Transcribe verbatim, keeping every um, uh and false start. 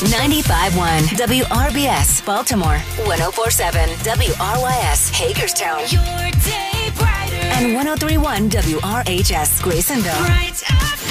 ninety-five point one W R B S, Baltimore. one oh four point seven W R Y S, Hagerstown. Your day brighter. And one oh three point one W R H S, Graysonville. Bright after.